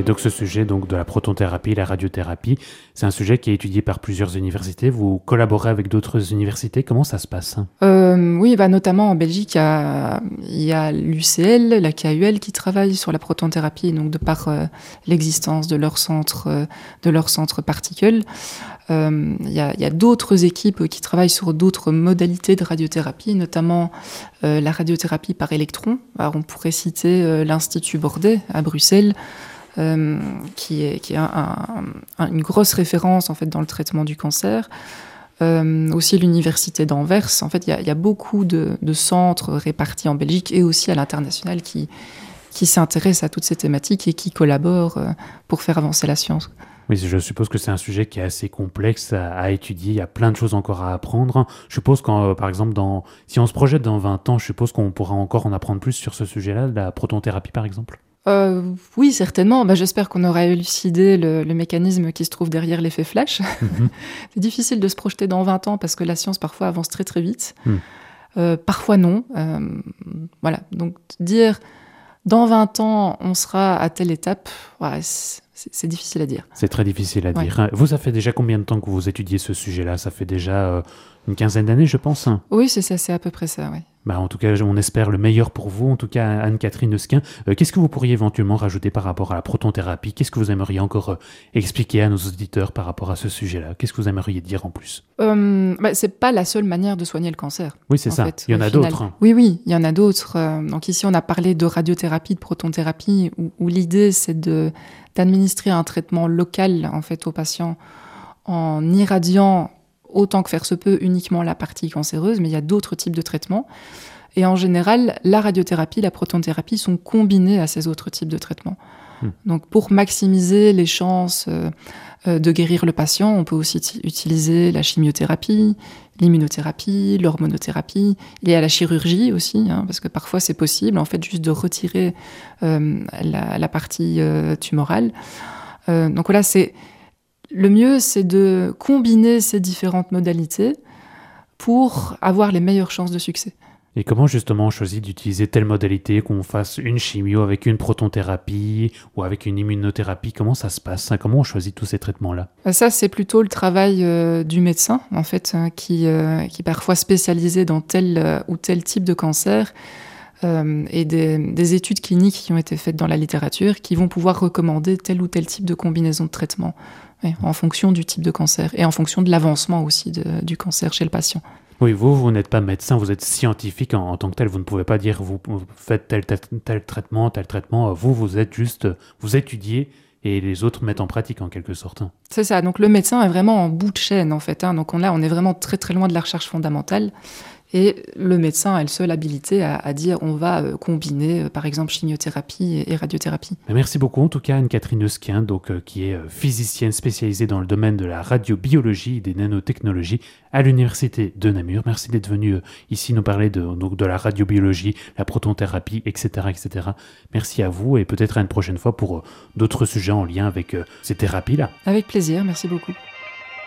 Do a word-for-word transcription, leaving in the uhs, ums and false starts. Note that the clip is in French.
donc ce sujet donc, de la protonthérapie, la radiothérapie, c'est un sujet qui est étudié par plusieurs universités. Vous collaborez avec d'autres universités. Comment ça se passe ? euh, Oui, bah, notamment en Belgique, il y a, il y a l'U C L, la K U L qui travaillent sur la protonthérapie, donc de par euh, l'existence de leur centre, euh, de leur centre Particle. Euh, il y a, il y a d'autres équipes qui travaillent sur d'autres modalités de radiothérapie, notamment euh, la radiothérapie par électrons. Alors, on pourrait citer euh, l'Institut Bordet à Bruxelles, euh, qui est, qui est un, un, une grosse référence en fait, dans le traitement du cancer. Euh, aussi l'Université d'Anvers. En fait, il y a, il y a beaucoup de, de centres répartis en Belgique et aussi à l'international qui, qui s'intéressent à toutes ces thématiques et qui collaborent euh, pour faire avancer la science. Oui, je suppose que c'est un sujet qui est assez complexe à, à étudier. Il y a plein de choses encore à apprendre. Je suppose qu'en, euh, par exemple, dans, si on se projette dans vingt ans, je suppose qu'on pourra encore en apprendre plus sur ce sujet-là, la protonthérapie par exemple. Euh, oui, certainement. Bah, j'espère qu'on aura élucidé le, le mécanisme qui se trouve derrière l'effet flash. Mm-hmm. C'est difficile de se projeter dans vingt ans parce que la science parfois avance très très vite. Mm. Euh, parfois non. Euh, voilà. Donc dire dans vingt ans on sera à telle étape, ouais, c'est, c'est difficile à dire. C'est très difficile à ouais. dire. Vous, ça fait déjà combien de temps que vous étudiez ce sujet-là ? Ça fait déjà euh, une quinzaine d'années, je pense. Oui, c'est ça, c'est à peu près ça, oui. Bah, en tout cas, on espère le meilleur pour vous. En tout cas, Anne-Catherine Esquin, euh, qu'est-ce que vous pourriez éventuellement rajouter par rapport à la protonthérapie ? Qu'est-ce que vous aimeriez encore euh, expliquer à nos auditeurs par rapport à ce sujet-là ? Qu'est-ce que vous aimeriez dire en plus ? euh, bah, C'est pas la seule manière de soigner le cancer. Oui, c'est ça. Fait, il y en a final. d'autres. Hein. Oui, oui, il y en a d'autres. Euh, donc ici, on a parlé de radiothérapie, de protonthérapie, où, où l'idée, c'est de, d'administrer un traitement local en fait, aux patients en irradiant autant que faire se peut uniquement la partie cancéreuse, mais il y a d'autres types de traitements. Et en général, la radiothérapie, la protonthérapie sont combinées à ces autres types de traitements. Mmh. Donc pour maximiser les chances euh, euh, de guérir le patient, on peut aussi t- utiliser la chimiothérapie, l'immunothérapie, l'hormonothérapie. Il y a la chirurgie aussi, hein, parce que parfois c'est possible, en fait, juste de retirer euh, la, la partie euh, tumorale. Euh, donc voilà, c'est... Le mieux, c'est de combiner ces différentes modalités pour avoir les meilleures chances de succès. Et comment justement on choisit d'utiliser telle modalité, qu'on fasse une chimio avec une protonthérapie ou avec une immunothérapie ? Comment ça se passe ? Comment on choisit tous ces traitements-là ? Ça, c'est plutôt le travail euh, du médecin, en fait, euh, qui, euh, qui est parfois spécialisé dans tel euh, ou tel type de cancer. Euh, et des, des études cliniques qui ont été faites dans la littérature qui vont pouvoir recommander tel ou tel type de combinaison de traitement ouais, en fonction du type de cancer et en fonction de l'avancement aussi de, du cancer chez le patient. Oui, vous, vous n'êtes pas médecin, vous êtes scientifique en, en tant que tel. Vous ne pouvez pas dire vous, vous faites tel, tel, tel traitement, tel traitement. Vous, vous êtes juste, vous étudiez et les autres mettent en pratique en quelque sorte. C'est ça, donc le médecin est vraiment en bout de chaîne en fait. Hein. Donc on, là, on est vraiment très très loin de la recherche fondamentale. Et le médecin a le seul habilité à, à dire on va euh, combiner euh, par exemple chimiothérapie et, et radiothérapie. Merci beaucoup en tout cas Anne-Catherine Esquin, donc, euh, qui est euh, physicienne spécialisée dans le domaine de la radiobiologie et des nanotechnologies à l'université de Namur. Merci d'être venue euh, ici nous parler de, donc, de la radiobiologie, la protonthérapie, et cetera, et cetera. Merci à vous et peut-être à une prochaine fois pour euh, d'autres sujets en lien avec euh, ces thérapies-là. Avec plaisir, merci beaucoup.